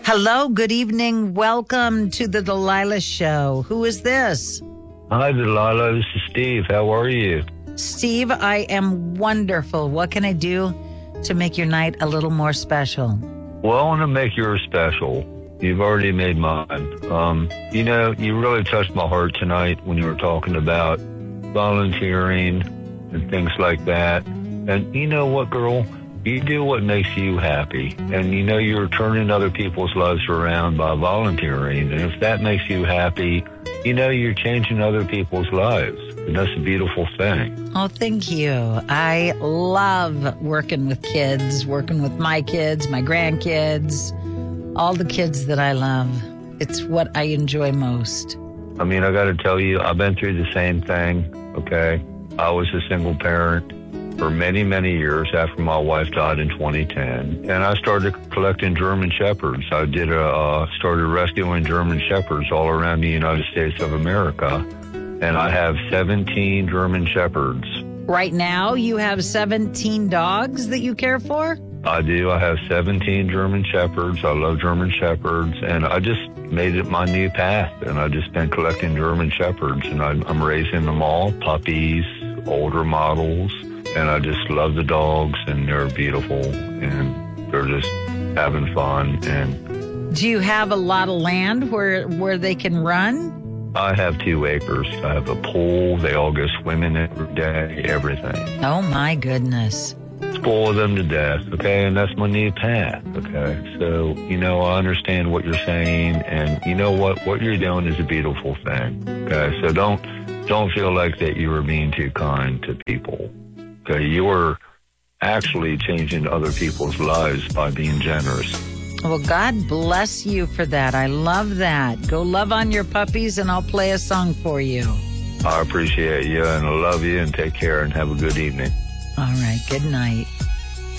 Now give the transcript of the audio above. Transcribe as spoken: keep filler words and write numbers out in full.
Hello, good evening. Welcome to the Delilah Show. Who is this? Hi, Delilah. This is Steve. How are you? Steve, I am wonderful. What can I do to make your night a little more special? Well, I want to make yours special. You've already made mine. Um, you know, you really touched my heart tonight when you were talking about volunteering and things like that. And you know what, girl? You do what makes you happy. And you know you're turning other people's lives around by volunteering. And if that makes you happy, you know you're changing other people's lives. And that's a beautiful thing. Oh, thank you. I love working with kids, working with my kids, my grandkids, all the kids that I love. It's what I enjoy most. I mean, I got to tell you, I've been through the same thing, okay? I was a single parent for many, many years after my wife died in twenty ten. And I started collecting German Shepherds. I did a, uh, started rescuing German Shepherds all around the United States of America. And I have seventeen German Shepherds. Right now, you have seventeen dogs that you care for? I do. I have seventeen German Shepherds. I love German Shepherds. And I just made it my new path. And I've just been collecting German Shepherds. And I'm, I'm raising them all, puppies, older models. And I just love the dogs, and they're beautiful, and they're just having fun. And do you have a lot of land where where they can run? I have two acres. I have a pool. They all go swimming every day, everything. Oh, my goodness. Spoil them to death, okay? And that's my new path, okay? So, you know, I understand what you're saying, and you know what? What you're doing is a beautiful thing, okay? So don't, don't feel like that you were being too kind to people. Okay, you're actually changing other people's lives by being generous. Well, God bless you for that. I love that. Go love on your puppies, and I'll play a song for you. I appreciate you, and I love you, and take care, and have a good evening. All right, good night.